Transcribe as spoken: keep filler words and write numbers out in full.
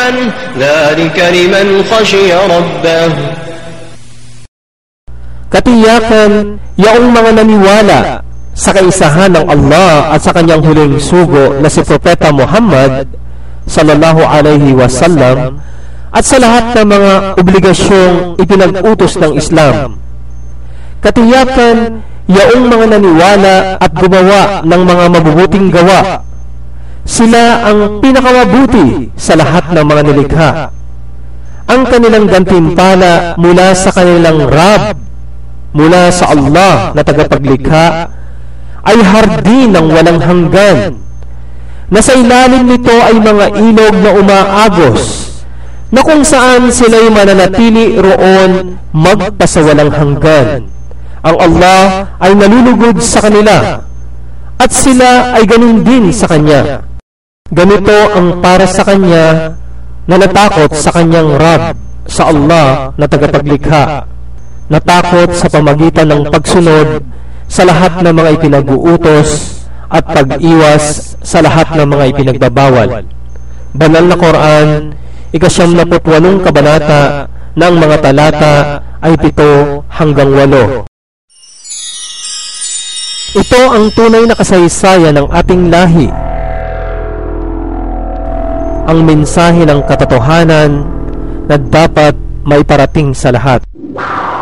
ذلك لمن خشي ربه. Katiyakan, yaong mga naniwala sa kaisahan ng Allah at sa kanyang huling sugo na si Propeta Muhammad sallallahu alaihi wasallam at sa lahat ng mga obligasyong ipinag-utos ng Islam. Katiyakan, yaong mga naniwala at gumawa ng mga mabubuting gawa, sila ang pinakamabuti sa lahat ng mga nilikha. Ang kanilang gantimpala mula sa kanilang Rabb, mula sa Allah na tagapaglikha, ay hardin ng walang hanggan, na sa ilalim nito ay mga ilog na umaagos, na kung saan sila'y mananatili roon magpasawalang hanggan. Ang Allah ay nalulugod sa kanila, at sila ay ganun din sa Kanya. Ganito ang para sa Kanya na natakot sa Kanyang Rabb, sa Allah na tagapaglikha, natakot sa pamagitan ng pagsunod sa lahat ng mga ipinag-uutos at pag-iwas sa lahat ng mga ipinagbabawal. Banal na Quran, ikasyam na putwalong kabanata, na ang mga talata ay pito hanggang walo. Ito ang tunay na kasaysayan ng ating lahi, ang mensahe ng katotohanan na dapat maiparating sa lahat.